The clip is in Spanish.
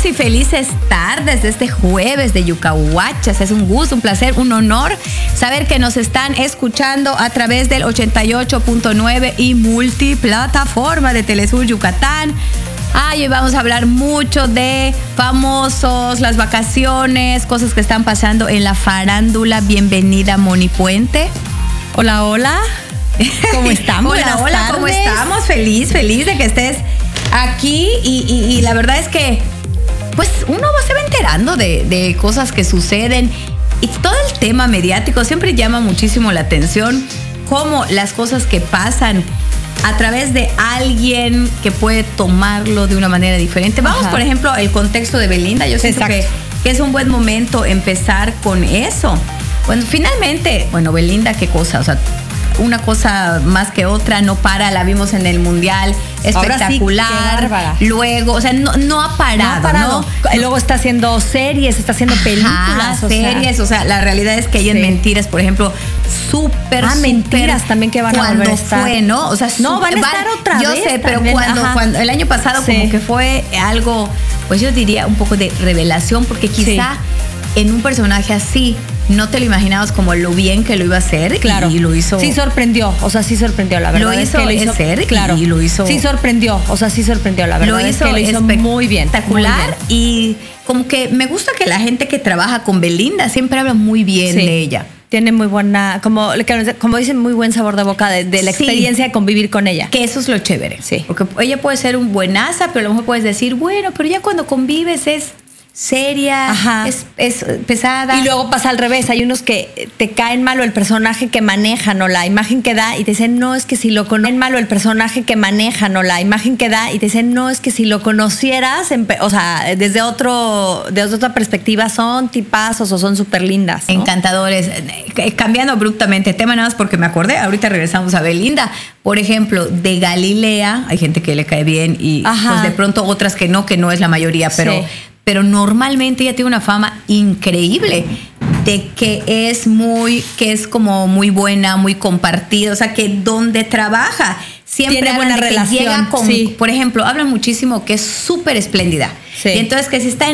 y felices tardes de este jueves de Yucahuachas. Es un gusto, un placer, un honor saber que nos están escuchando a través del 88.9 y multiplataforma de Telesur Yucatán. Hoy vamos a hablar mucho de famosos, las vacaciones, cosas que están pasando en la farándula. Bienvenida, Moni Puente. Hola, hola. ¿Cómo estamos? Hola, ¿cómo estamos? Feliz de que estés aquí y la verdad es que pues uno se va enterando de cosas que suceden y todo el tema mediático siempre llama muchísimo la atención, como las cosas que pasan a través de alguien que puede tomarlo de una manera diferente. Vamos, por ejemplo, el contexto de Belinda. Yo siento que es un buen momento empezar con eso. Bueno, finalmente, Belinda, qué cosa, o sea, una cosa más que otra, no para, la vimos en el Mundial, espectacular. Sí, luego, o sea, no ha parado. ¿no? Luego está haciendo series, está haciendo películas. O sea, la realidad es que ella en Mentiras, por ejemplo, súper Mentiras también que van a volver a estar. Fue, ¿no? O sea, no, van a estar otra vez. Yo sé, pero también, cuando el año pasado como que fue algo, pues yo diría un poco de revelación, porque quizá en un personaje así no te lo imaginabas como lo bien que lo iba a hacer. Claro. Y lo hizo. Sí sorprendió, la verdad. Lo hizo hacer, claro. Y lo hizo. Sí sorprendió, la verdad. Lo hizo muy bien. Espectacular. Y como que me gusta que la gente que trabaja con Belinda siempre habla muy bien de ella. Tiene muy buena, como dicen, muy buen sabor de boca de la experiencia de convivir con ella. Que eso es lo chévere. Sí. Porque ella puede ser un buenaza, pero a lo mejor puedes decir, pero ya cuando convives es seria, es pesada. Y luego pasa al revés, hay unos que te caen malo el personaje que manejan o la imagen que da y te dicen, no, es que si lo conocen malo el personaje que manejan o la imagen que da y te dicen, no, es que si lo conocieras, o sea, desde otra perspectiva son tipazos o son súper lindas, ¿no? Encantadores. Cambiando abruptamente el tema, nada más porque me acordé, ahorita regresamos a Belinda. Por ejemplo, de Galilea, hay gente que le cae bien y pues de pronto otras que no es la mayoría, pero normalmente ella tiene una fama increíble de que es como muy buena, muy compartida, o sea, que donde trabaja siempre tiene buena relación. Llega con, por ejemplo, hablan muchísimo que es súper espléndida. Sí. Y entonces que si está